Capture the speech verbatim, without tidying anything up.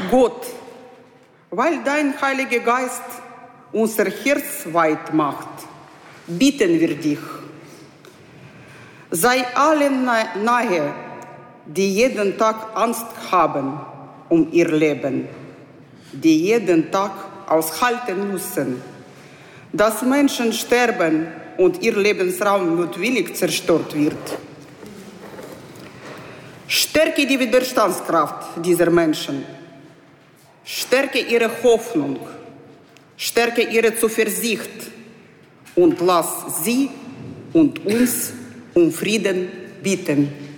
Gott, weil dein Heiliger Geist unser Herz weit macht, bitten wir dich. Sei allen nahe, die jeden Tag Angst haben um ihr Leben, die jeden Tag aushalten müssen, dass Menschen sterben und ihr Lebensraum mutwillig zerstört wird. Stärke die Widerstandskraft dieser Menschen, stärke ihre Hoffnung, stärke ihre Zuversicht und lass sie und uns um Frieden bitten.